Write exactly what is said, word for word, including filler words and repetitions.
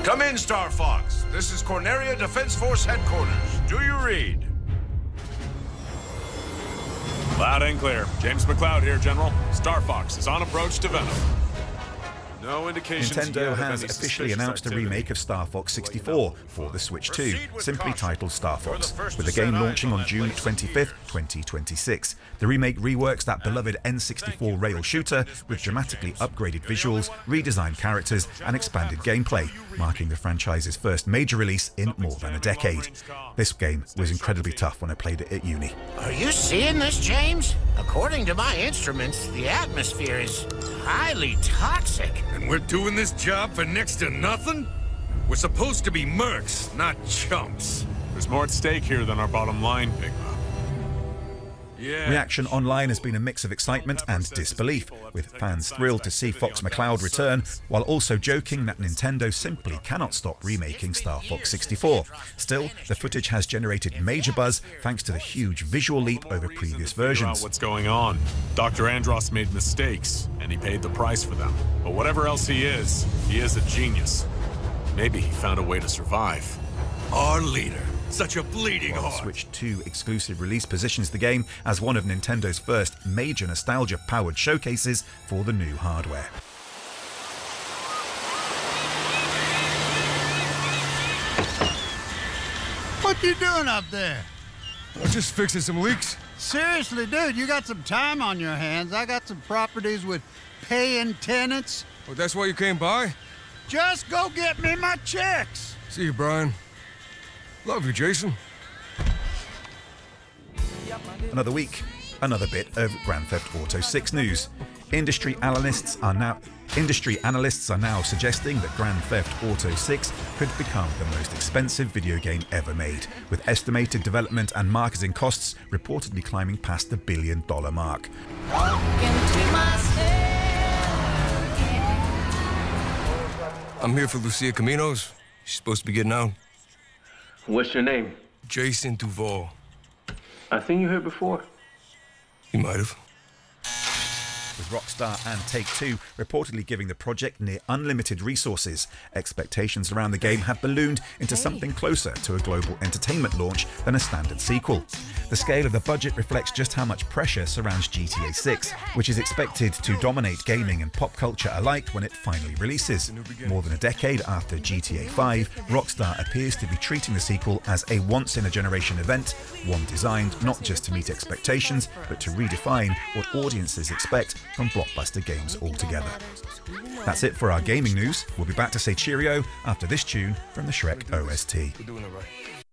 Come in, Star Fox. This is Corneria Defense Force Headquarters. Do you read? Loud and clear. James McLeod here, General. Star Fox is on approach to Venom. No indications Nintendo yet has of any officially suspicious announced a activity. remake of Star Fox sixty-four for the Switch two, simply titled Star Fox, with the to game set launching eyes on on that June laser twenty-fifth, twenty twenty-six. The remake reworks that beloved N sixty-four rail shooter with dramatically upgraded visuals, redesigned characters, and expanded gameplay, marking the franchise's first major release in more than a decade. This game was incredibly tough when I played it at uni. Are you seeing this, James? According to my instruments, the atmosphere is highly toxic. And we're doing this job for next to nothing? We're supposed to be mercs, not chumps. There's more at stake here than our bottom line, Pigma. Yeah. Reaction online has been a mix of excitement and disbelief, with fans thrilled to see Fox McCloud return, while also joking that Nintendo simply cannot stop remaking Star Fox sixty-four. Still, the footage has generated major buzz thanks to the huge visual leap over previous Figure out versions. what's going on. Doctor Andross made mistakes, and he paid the price for them. But whatever else he is, he is a genius. Maybe he found a way to survive. Our leader. Such a bleeding While the heart. Switch two exclusive release positions the game as one of Nintendo's first major nostalgia-powered showcases for the new hardware. What you doing up there? I'm just fixing some leaks. Seriously, dude, you got some time on your hands. I got some properties with paying tenants. Oh, that's why you came by? Just go get me my checks. See you, Brian. Love you, Jason. Another week, another bit of Grand Theft Auto six news. Industry analysts are now industry analysts are now suggesting that Grand Theft Auto six could become the most expensive video game ever made, with estimated development and marketing costs reportedly climbing past the billion dollar mark. I'm here for Lucia Caminos. She's supposed to be getting out. What's your name? Jason Duval. I think you heard before. You might have. With Rockstar and Take-Two reportedly giving the project near unlimited resources, expectations around the game have ballooned into something closer to a global entertainment launch than a standard sequel. The scale of the budget reflects just how much pressure surrounds G T A six, which is expected to dominate gaming and pop culture alike when it finally releases. More than a decade after G T A five, Rockstar appears to be treating the sequel as a once-in-a-generation event, one designed not just to meet expectations, but to redefine what audiences expect from blockbuster games altogether. That's it for our gaming news. We'll be back to say cheerio after this tune from the Shrek O S T. We're doing it right.